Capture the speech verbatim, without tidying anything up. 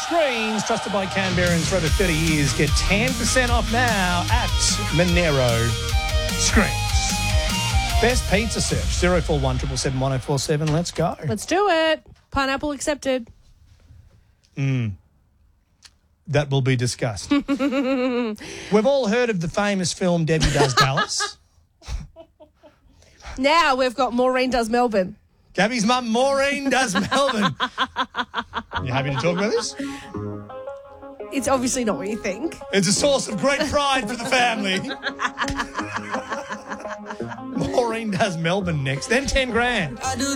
screens, trusted by Canberrans for over thirty years. Get ten percent off now at Monero Screens. Best pizza search, zero four one seven seven one zero four seven. Let's go. Let's do it. Pineapple accepted. Mm. That will be discussed. We've all heard of the famous film Debbie Does Dallas. Now we've got Maureen Does Melbourne. Gabby's mum, Maureen Does Melbourne. You happy to talk about this? It's obviously not what you think. It's a source of great pride for the family. Maureen Does Melbourne next, then ten grand.